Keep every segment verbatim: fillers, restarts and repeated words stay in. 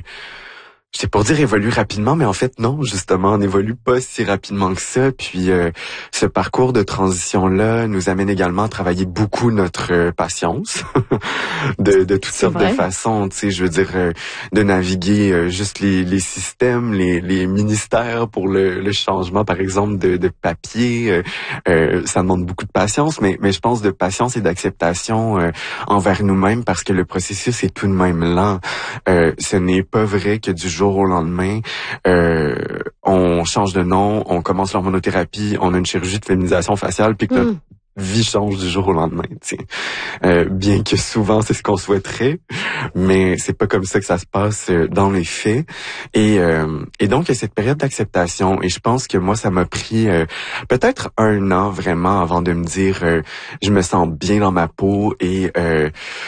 c'est pour dire évolue rapidement, mais en fait non, justement, on n'évolue pas si rapidement que ça. Puis euh, ce parcours de transition-là nous amène également à travailler beaucoup notre euh, patience, de, de toutes C'est sortes vrai. de façons. Tu sais, je veux dire, euh, de naviguer euh, juste les, les systèmes, les, les ministères pour le, le changement, par exemple, de, de papier. Euh, euh, ça demande beaucoup de patience, mais, mais je pense de patience et d'acceptation euh, envers nous-mêmes, parce que le processus est tout de même lent. Euh, ce n'est pas vrai que du jour au lendemain, euh, on change de nom, on commence l'hormonothérapie, on a une chirurgie de féminisation faciale, puis que notre Mm. vie change du jour au lendemain. Tu sais. Euh, bien que souvent c'est ce qu'on souhaiterait, mais c'est pas comme ça que ça se passe euh, dans les faits. Et, euh, et donc il y a cette période d'acceptation. Et je pense que moi ça m'a pris euh, peut-être un an vraiment avant de me dire euh, je me sens bien dans ma peau et euh,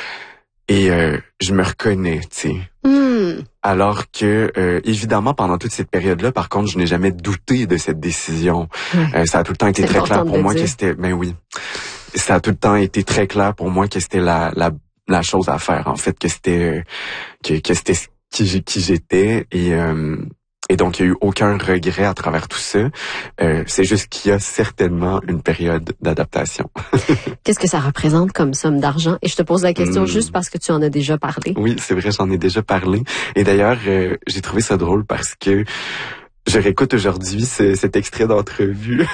et euh, je me reconnais. Tu sais. Mm. Alors que, euh, évidemment, pendant toute cette période-là, par contre, je n'ai jamais douté de cette décision. Ouais. Euh, ça a tout le temps été C'est très clair important de pour le moi dire. que c'était... Ben oui. Ça a tout le temps été très clair pour moi que c'était la la, la chose à faire, en fait, que c'était... euh, que, que c'était qui, j'ai- qui j'étais. Et... Euh, et donc, il n'y a eu aucun regret à travers tout ça. Euh, c'est juste qu'il y a certainement une période d'adaptation. Qu'est-ce que ça représente comme somme d'argent? Et je te pose la question Mm. juste parce que tu en as déjà parlé. Oui, c'est vrai, j'en ai déjà parlé. Et d'ailleurs, euh, j'ai trouvé ça drôle parce que je réécoute aujourd'hui ce- cet extrait d'entrevue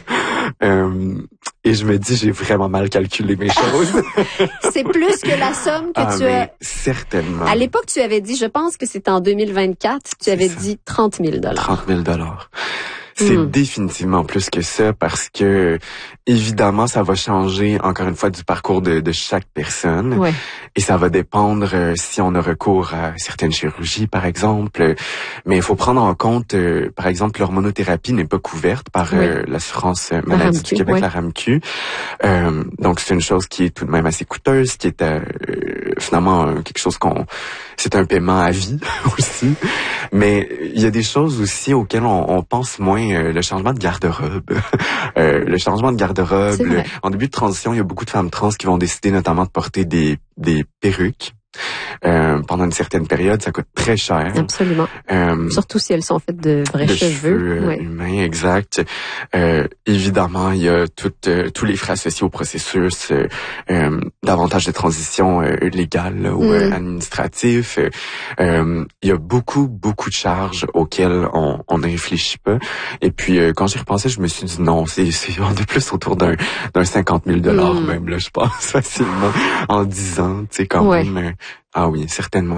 euh, et je me dis, j'ai vraiment mal calculé mes choses. C'est plus que la somme que ah, tu mais as... certainement. À l'époque, tu avais dit, je pense que c'était en deux mille vingt-quatre, tu C'est avais ça. dit trente mille dollars. trente mille dollars. C'est Mm. définitivement plus que ça parce que, évidemment, ça va changer, encore une fois, du parcours de, de chaque personne. Ouais. Et ça va dépendre euh, si on a recours à certaines chirurgies, par exemple. Mais il faut prendre en compte, euh, par exemple, l'hormonothérapie n'est pas couverte par Oui. euh, l'assurance euh, maladie RAMQ, du Québec, ouais. la RAMQ. Euh, donc, c'est une chose qui est tout de même assez coûteuse, qui est euh, finalement euh, quelque chose qu'on... C'est un paiement à vie aussi. Mais il y a des choses aussi auxquelles on, on pense moins. Euh, le changement de garde-robe. euh, le changement de garde-robe. C'est vrai. le- en début de transition, il y a beaucoup de femmes trans qui vont décider notamment de porter des, des perruques. Euh, pendant une certaine période, ça coûte très cher. Absolument. Euh, Surtout si elles sont faites de vrais de cheveux. cheveux euh, Ouais. humains, exact. Euh, évidemment, il y a tout, euh, tous les frais associés au processus, euh, euh, davantage de transition euh, légale là, ou euh, Mm. administratif. Euh, euh, il y a beaucoup, beaucoup de charges auxquelles on, on ne réfléchit pas. Et puis, euh, quand j'y repensais, je me suis dit non, c'est c'est de plus autour d'un d'un cinquante mille dollars Mm. même, là, je pense, facilement, en dix ans, tu sais, quand Ouais. même. euh, ah oui, certainement.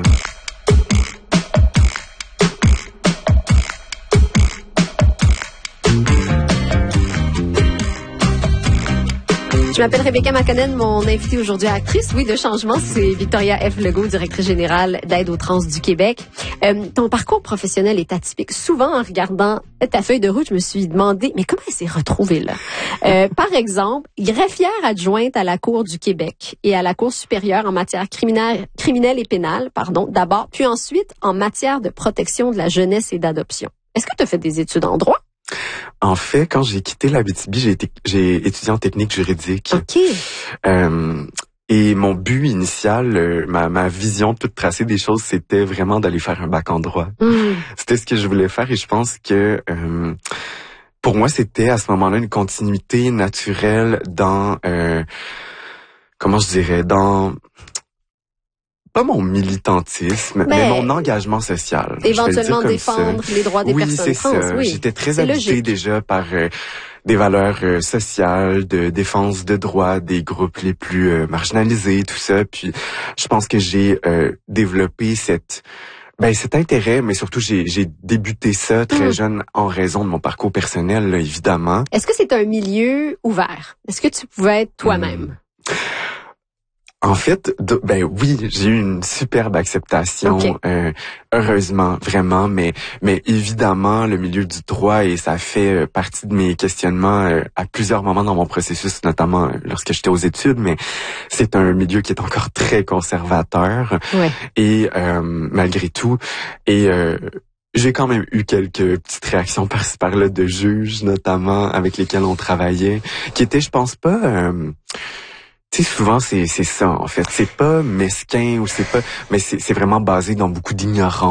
Je m'appelle Rebecca Maconnen, mon invitée aujourd'hui actrice, oui, de changement, c'est Victoria F. Legault, directrice générale d'Aide aux trans du Québec. Euh, ton parcours professionnel est atypique. Souvent, en regardant ta feuille de route, je me suis demandé, mais comment elle s'est retrouvée là? Euh, par exemple, greffière adjointe à la Cour du Québec et à la Cour supérieure en matière criminelle, criminelle et pénale, pardon, d'abord, puis ensuite en matière de protection de la jeunesse et d'adoption. Est-ce que tu as fait des études en droit? En fait, quand j'ai quitté l'Abitibi, j'ai été, j'ai étudié en technique juridique. OK. Euh, et mon but initial, euh, ma, ma vision toute tracée des choses, c'était vraiment d'aller faire un bac en droit. Mm. C'était ce que je voulais faire et je pense que euh, pour moi, c'était à ce moment-là une continuité naturelle dans, euh, comment je dirais, dans... pas mon militantisme, mais, Mais mon engagement social. Je vais le dire Éventuellement comme défendre ça. les droits des Oui, personnes c'est trans. ça. Oui. J'étais très C'est habité logique. déjà par euh, des valeurs euh, sociales, de défense de droits des groupes les plus euh, marginalisés, tout ça. Puis je pense que j'ai euh, développé cette ben cet intérêt, mais surtout j'ai j'ai débuté ça très Mm. jeune en raison de mon parcours personnel, là, évidemment. Est-ce que c'est un milieu ouvert? Est-ce que tu pouvais être toi-même? En fait, de- ben oui, j'ai eu une superbe acceptation, Ok. euh, heureusement, vraiment, mais mais évidemment le milieu du droit et ça fait euh, partie de mes questionnements euh, à plusieurs moments dans mon processus, notamment euh, lorsque j'étais aux études, mais c'est un milieu qui est encore très conservateur Ouais. et euh, malgré tout et euh, j'ai quand même eu quelques petites réactions par-ci par-là de juges, notamment avec lesquels on travaillait, qui étaient, je pense pas. Euh, Tu sais, souvent, c'est c'est ça, en fait. C'est pas mesquin ou c'est pas... Mais c'est c'est vraiment basé dans beaucoup d'ignorance.